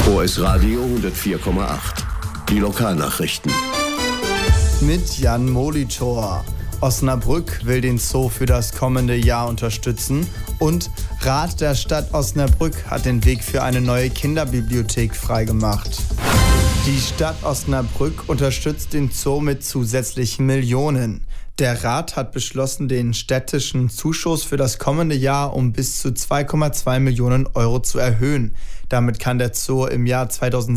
OS Radio 104,8. Die Lokalnachrichten. Mit Jan Molitor. Osnabrück will den Zoo für das kommende Jahr unterstützen und Rat der Stadt Osnabrück hat den Weg für eine neue Kinderbibliothek freigemacht. Die Stadt Osnabrück unterstützt den Zoo mit zusätzlichen Millionen. Der Rat hat beschlossen, den städtischen Zuschuss für das kommende Jahr um bis zu 2,2 Millionen Euro zu erhöhen. Damit kann der Zoo im Jahr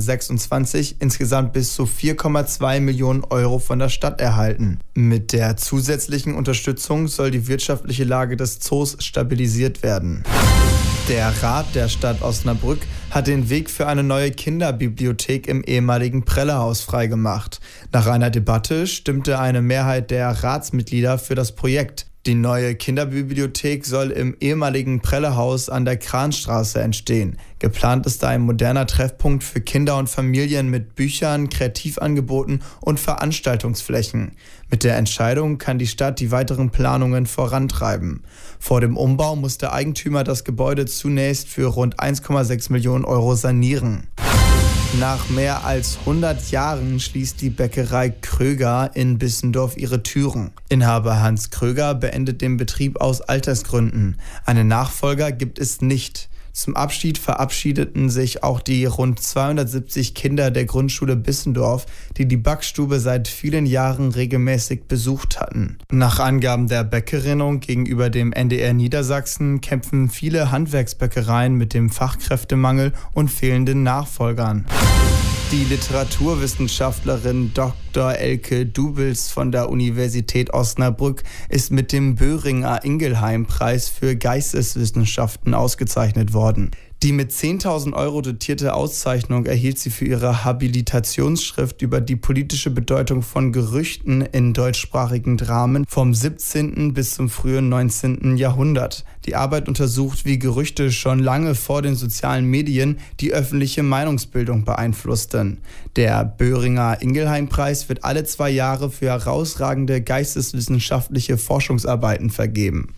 2026 insgesamt bis zu 4,2 Millionen Euro von der Stadt erhalten. Mit der zusätzlichen Unterstützung soll die wirtschaftliche Lage des Zoos stabilisiert werden. Der Rat der Stadt Osnabrück hat den Weg für eine neue Kinderbibliothek im ehemaligen Prellehaus freigemacht. Nach einer Debatte stimmte eine Mehrheit der Ratsmitglieder für das Projekt. Die neue Kinderbibliothek soll im ehemaligen Prellehaus an der Kranstraße entstehen. Geplant ist da ein moderner Treffpunkt für Kinder und Familien mit Büchern, Kreativangeboten und Veranstaltungsflächen. Mit der Entscheidung kann die Stadt die weiteren Planungen vorantreiben. Vor dem Umbau muss der Eigentümer das Gebäude zunächst für rund 1,6 Millionen Euro sanieren. Nach mehr als 100 Jahren schließt die Bäckerei Kröger in Bissendorf ihre Türen. Inhaber Hans Kröger beendet den Betrieb aus Altersgründen. Einen Nachfolger gibt es nicht. Zum Abschied verabschiedeten sich auch die rund 270 Kinder der Grundschule Bissendorf, die die Backstube seit vielen Jahren regelmäßig besucht hatten. Nach Angaben der Bäckerinnung gegenüber dem NDR Niedersachsen kämpfen viele Handwerksbäckereien mit dem Fachkräftemangel und fehlenden Nachfolgern. Die Literaturwissenschaftlerin Dr. Elke Dubels von der Universität Osnabrück ist mit dem Böhringer-Ingelheim-Preis für Geisteswissenschaften ausgezeichnet worden. Die mit 10.000 Euro dotierte Auszeichnung erhielt sie für ihre Habilitationsschrift über die politische Bedeutung von Gerüchten in deutschsprachigen Dramen vom 17. bis zum frühen 19. Jahrhundert. Die Arbeit untersucht, wie Gerüchte schon lange vor den sozialen Medien die öffentliche Meinungsbildung beeinflussten. Der Böhringer-Ingelheim-Preis wird alle 2 Jahre für herausragende geisteswissenschaftliche Forschungsarbeiten vergeben.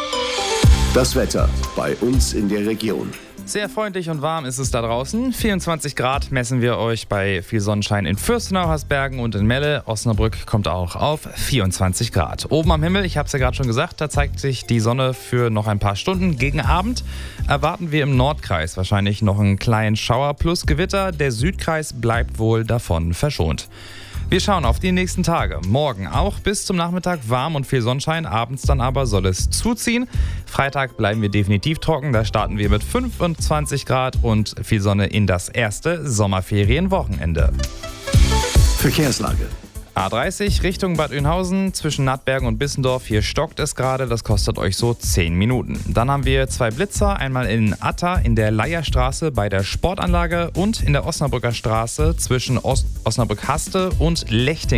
Das Wetter bei uns in der Region. Sehr freundlich und warm ist es da draußen. 24 Grad messen wir euch bei viel Sonnenschein in Fürstenau, Hasbergen und in Melle. Osnabrück kommt auch auf 24 Grad. Oben am Himmel, ich habe es ja gerade schon gesagt, da zeigt sich die Sonne für noch ein paar Stunden. Gegen Abend erwarten wir im Nordkreis wahrscheinlich noch einen kleinen Schauer plus Gewitter. Der Südkreis bleibt wohl davon verschont. Wir schauen auf die nächsten Tage. Morgen auch bis zum Nachmittag warm und viel Sonnenschein. Abends dann aber soll es zuziehen. Freitag bleiben wir definitiv trocken. Da starten wir mit 25 Grad und viel Sonne in das erste Sommerferienwochenende. Verkehrslage. A30 Richtung Bad Oeynhausen zwischen Nattbergen und Bissendorf. Hier stockt es gerade, das kostet euch so 10 Minuten. Dann haben wir 2 Blitzer, einmal in Atta in der Leierstraße bei der Sportanlage und in der Osnabrücker Straße zwischen Osnabrück-Haste und Lechting.